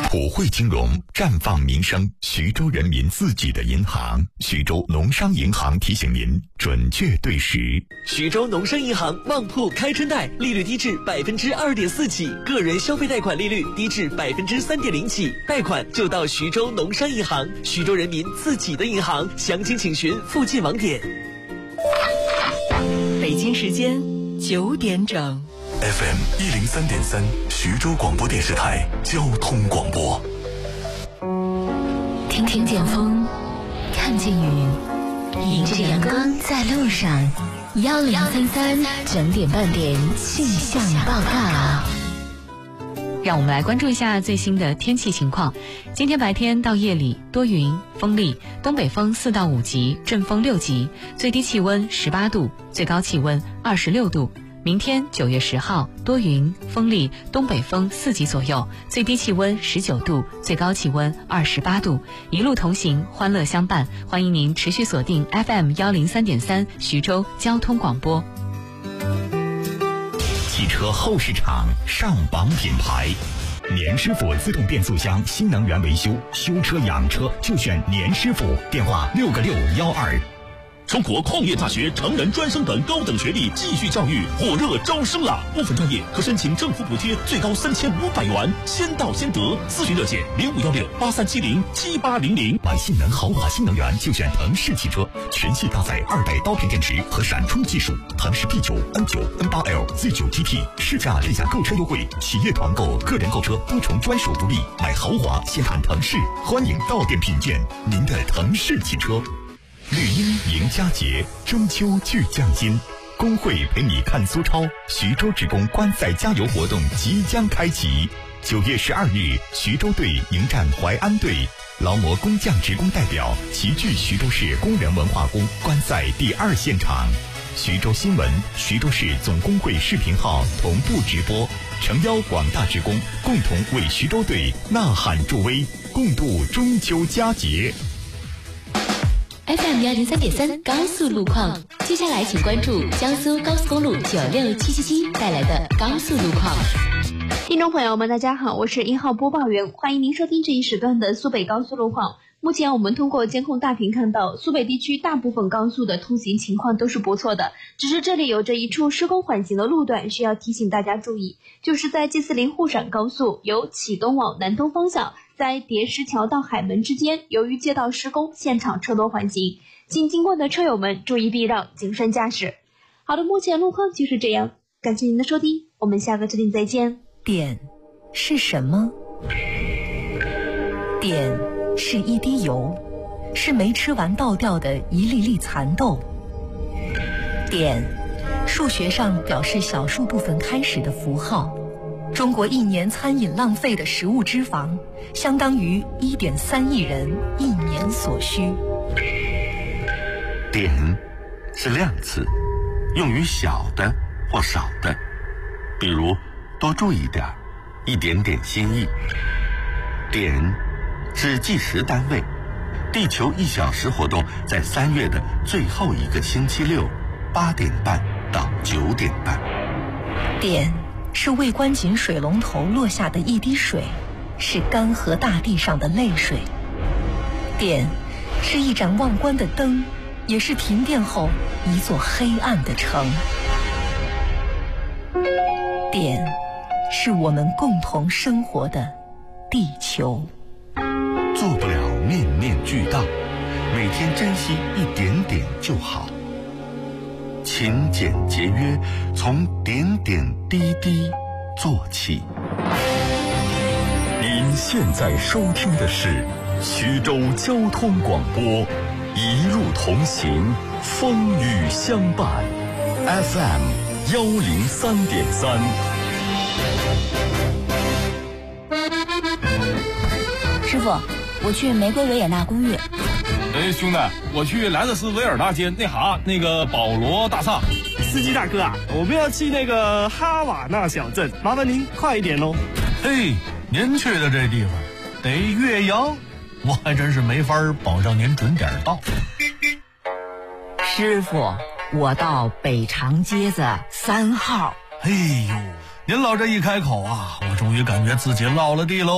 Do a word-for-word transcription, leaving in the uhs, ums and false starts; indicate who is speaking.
Speaker 1: 普惠金融，绽放民生，徐州人民自己的银行。徐州农商银行提醒您准确对时。
Speaker 2: 徐州农商银行旺铺开春贷，利率低至百分之二点四起，个人消费贷款利率低至百分之三点零起，贷款就到徐州农商银行，徐州人民自己的银行。详情请询附近网点。
Speaker 3: 北京时间九点整。
Speaker 4: F M 一零三点三，徐州广播电视台交通广播。
Speaker 5: 听听见风，看见雨，迎着阳光在路上。幺零三三整点半点气象报告。
Speaker 3: 让我们来关注一下最新的天气情况。今天白天到夜里多云，风力，东北风四到五级，阵风六级，最低气温十八度，最高气温二十六度。明天九月十号多云，风力，东北风四级左右，最低气温十九度，最高气温二十八度。一路同行，欢乐相伴。欢迎您持续锁定 F M 幺零三点三徐州交通广播。
Speaker 1: 汽车后市场上榜品牌，年师傅自动变速箱新能源维修，修车养车就选年师傅。电话六个六幺二。
Speaker 6: 中国矿业大学成人专升本高等学历继续教育火热招生了，部分专业可申请政府补贴，最高三千五百元，先到先得。咨询热线零五幺六八三七零七八零零。
Speaker 1: 买性能豪华新能源就选腾势汽车，全系搭载二代刀片电池和闪充技术，腾势 P 九、N 九、N 八 L、Z 九 G T 试驾立享购车优惠，企业团购、个人购车多重专属福利。买豪华先谈腾势，欢迎到店品鉴您的腾势汽车。绿茵迎佳节，中秋聚匠心，工会陪你看苏超，徐州职工观赛加油活动即将开启。九月十二日，徐州队迎战淮安队，劳模工匠职工代表齐聚徐州市工人文化宫观赛第二现场。徐州新闻、徐州市总工会视频号同步直播，诚邀广大职工共同为徐州队呐喊助威，共度中秋佳节。
Speaker 5: F M 幺零三点三高速路况，接下来请关注江苏高速公路九六七七七带来的高速路况。
Speaker 7: 听众朋友们，大家好，我是一号播报员，欢迎您收听这一时段的苏北高速路况。目前我们通过监控大屏看到，苏北地区大部分高速的通行情况都是不错的，只是这里有着一处施工缓行的路段需要提醒大家注意，就是在 G 四零沪陕高速由启东往南东方向，在叠石桥到海门之间，由于街道施工，现场车多缓行，请经过的车友们注意避让，谨慎驾驶。好的，目前路况就是这样，感谢您的收听，我们下个指定再见。
Speaker 3: 碘是什么？碘是一滴油，是没吃完倒掉的一粒粒蚕豆。碘，数学上表示小数部分开始的符号。中国一年餐饮浪费的食物脂肪，相当于 一点三亿人一年所需。
Speaker 8: 碘是量词，用于小的或少的，比如多注意点，一点点心意。碘是计时单位，地球一小时活动在三月的最后一个星期六，八点半到九点半。
Speaker 3: 碘是未关紧水龙头落下的一滴水，是干涸大地上的泪水。碘是一盏忘关的灯，也是停电后一座黑暗的城。碘是我们共同生活的地球。
Speaker 8: 做不了面面俱到，每天珍惜一点点就好。勤俭节约，从点点滴滴做起。
Speaker 4: 您现在收听的是徐州交通广播，一路同行，风雨相伴。F M 幺零三点三。
Speaker 9: 师傅，我去玫瑰维也纳公寓。
Speaker 10: 哎，兄弟，我去莱瑟斯维尔大街那哈那个保罗大厦。
Speaker 11: 司机大哥啊，我们要去那个哈瓦那小镇，麻烦您快一点哦。
Speaker 10: 嘿，您去的这地方得岳阳，我还真是没法保证您准点到。
Speaker 9: 师傅，我到北长街子三号。
Speaker 10: 哎呦，您老这一开口啊，我终于感觉自己落了地喽。